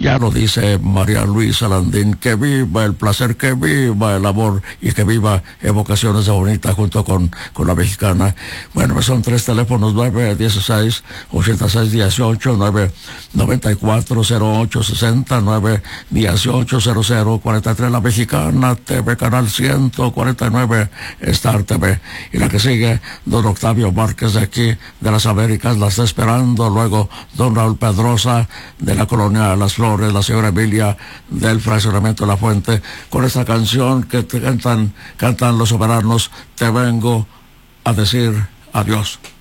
Ya lo dice María Luisa Landín, que viva el placer, que viva el amor y que viva Evocaciones de Bonita junto con la mexicana. Bueno, pues son 3 teléfonos, 916-8618, 994-0860, 918-0043, la mexicana TV, canal 149, Star TV. Y la que sigue, don Octavio Márquez de aquí, de las Américas, la está esperando. Luego, don Raúl Pedrosa, de la colonia Las Flores, la señora Emilia, del fraccionamiento de La Fuente, con esta canción que cantan los soberanos, Te vengo a decir adiós.